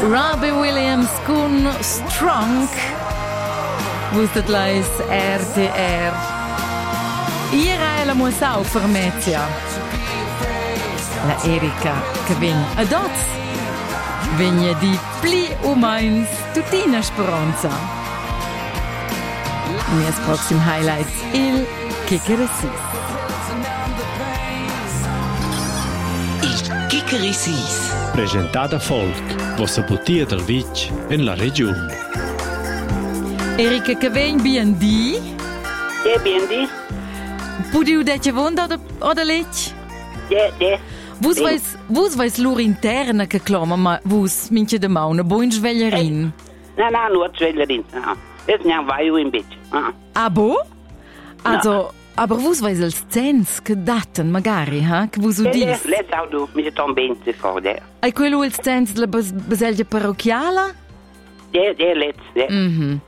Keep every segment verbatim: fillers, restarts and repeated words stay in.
Robbie Williams con Strong. Wustet leis R T R. Ira la musau fermezia. La Erika che vegn ad oz. Vegna di pli o meins tutina speranza. Mias proxim highlights il Kikeresis. Il Kikeresis. Presentata Folk, vostra bottiglia del Vic in la regione. Erika che vegn bien di? Ja, bien di. Pudiu detje wond oder oder lech? Ja, ja. Vus vais vus vais lur interna che clama ma vus minche de mauna boin sveglierin. Na na, nur Schwellerin. Ja. Das nicht vai in Bett. Ah. Abo? Also, aber vus vais els cents che daten magari, ha? Che vus Ja, udis? let's auch du, mit dem Benze vor der. Ai quello els cents la bas- baselgia parrocchiala? Ja, ja, let's. Ja. Mhm.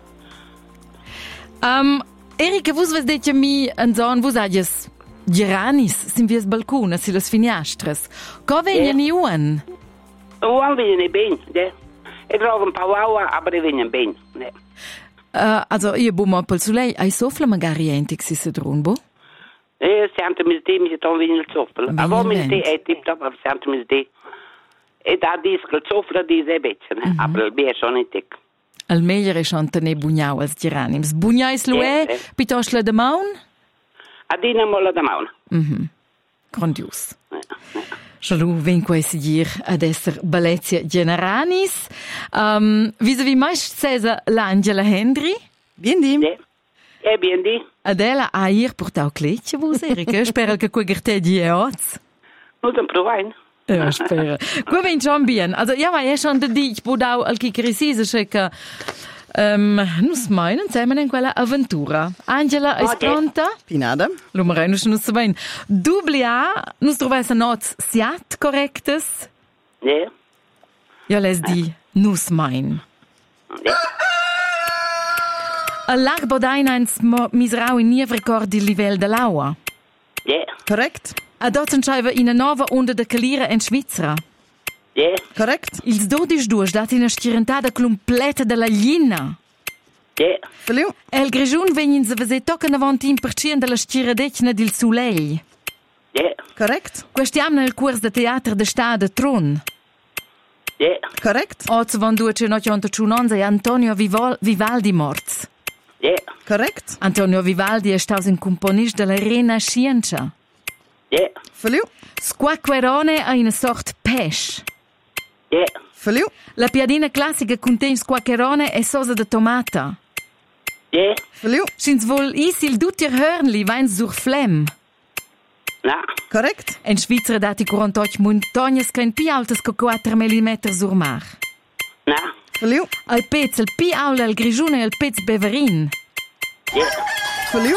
Um, Erika, vus vais detje mi an zon vus agies geranis, sin vies balcona, si las finiastras. Co vegnan Ja. iuan? Wann will ich ben, ja. Ich brauche ein paar Waua, aber ich will nicht ben. Ja. Uh, also, io bumo pel sulei, ai sofla magari entic si se drunbo? Ja, sente mit dem, mit dem will ich zoffel. Will Aber je mit vent. dem, er tippt ab, aber sente mit dem. E da dis che zoffla di se becce, ne? Aber il bie schon nicht dick. Al meglio è chantane bugnau als geranims. Bugnais lue, Eh, eh. piuttosto la de maun? Adina molla da mauna. Mhm. Grandios. Ja, ja. Schalu venco a seguir ad esser Ballezia Generanis. Um, vis-a-vis mais Cesar l'Angela Henry. Bien di. Ja. Ja, bien di. Adela a ir portau clecce vos, Erika. Spero che quei gerte di eoz. Muss ein provain. Ja, spero. Qua ven schon bien. Also, ja, ma è schon de dich, budau al chicarisise, che che um, nus meinen, zusammen in quella avventura. Angela, è Ok. pronta? Pinada. Lo marei nus nus sabein. Dublia, nus trovais a noz siat correctes? Ja. Ja, les di nus mein. Ja. A lag bodainans misrau in nie recordi il livel de l'aua. Ja. Korrekt. A dotzen scheiva in a nova onda de calira in Svizzera. Ja. Korrekt. Ils dodisch duas dat in a stirentata completa della glina. Ja. Feliu. El grigiun vegnin se vese tocca navantin per cien della stiradecna dil Suleil. Ja. Korrekt. Questiam nel curs de teatro de sta de Tron. Ja. Korrekt. Oz van due ce nocionta ciunonza e Antonio Vivol- Vivaldi morts. Ja. Korrekt. Antonio Vivaldi è staus un componist della Rinascienza. Ja. Feliu. Squacquerone ha una sort pesce. Ja. Feliu. La piadina classica contiene squacquerone e sosa de tomata. Ja. Feliu. Schins vol is il dutier hörnli vain sur flem. Na. Korrekt. En Svizzera dati quarantotto montagnes kein pi altas co quattro millimeter sur mar. Na. Feliu. Al pez el pi aula al grigione e al pez beverin. Ja. Feliu.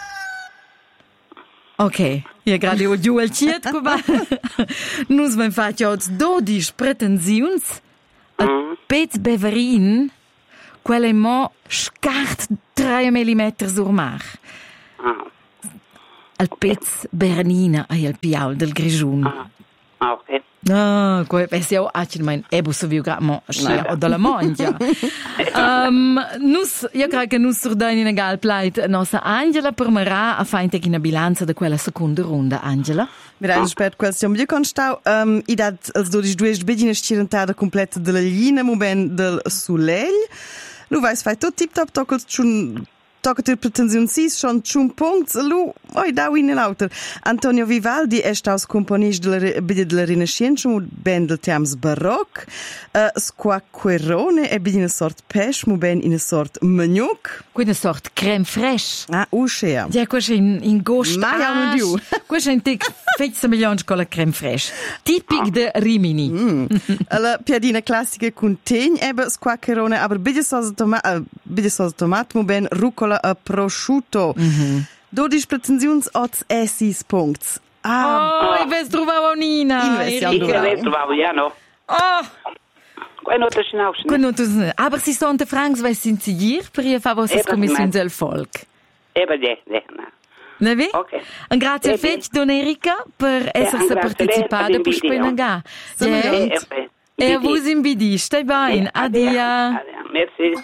Ok, io gradi o giù al ciet qua. Nus van fatto oz dodici pretensiuns. Al pez beverin, quelle mo scart tre millimeter sur mar. Ah. Al pez bernina e al pi aula del grigione. Ah. Ah, ok. Ah, quei pensi io ah, mein ebo so viu gamo schia o dalla mangia. Um, nus io credo che nus surdai in egal pleit nostra Angela per marà a fainte che una bilanza da quella seconda ronda, Angela. Wir haben spät question bio constau. Um, I dat als dodici duas bedine stirentata completa della glina mo ben del Suleil. Lu vais fai tot tip top toccos chun tocca te pretensiun sis schon chun punct lu oi dau in lauter. Antonio Vivaldi è staus componist della bide della Rinascienza mo ben del tiams baroc. Uh, Squacquerone è bide in sort pesce mo ben in sort magnoc. Quella sort crème fraîche. Ah, uscea. Ja, questo in in gosto. Ma ja, non diu. Questo è in tic fezza milions con la crème fraîche. Tipic de Rimini. Mm. La piadina classica contiene ebe squaccherone, aber bide sauce tomat, uh, bide sauce tomat, mo ben rucola a prosciutto. Mm-hmm. dodici pretensiuns oz essis punkts. Ah, Oh, ich weiß trovavo Nina. Inves, ja, Ich du. weiß, wow, ja, no. Oh, Quai not a schnaus. quello tu. Aber si stonte francs vai sinzigir per ihr favor Eh, ses commission ma- del folk. Eba, ja, ja, na. Ne vi? Ok. Un grazie Eh, fetch, Don Erika, per esserse un grazie a lei, partecipata per per l'invito. Spenagà. Sì, Ja. ma- Eh, eh, E a voi in B D, stai bene, adia. Merci.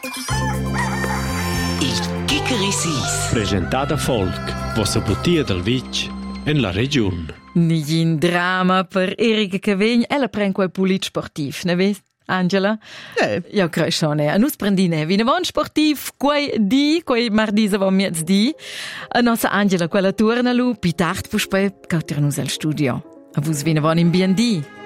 Il Chickeri Sis. Presentata Folk, vostra bottiglia del Vic in la regione. Nigin drama per Erika Cavegn, ella prende quel pulit sportiv, ne vedi? Angela? Eh. Ja, credo schon. A nus prendine vi nevon sportiv quei di, quei mardi avon miez di. A nossa Angela quella torna lu, pitart puspei cauter nus al studio. A vus vi nevon in B and D.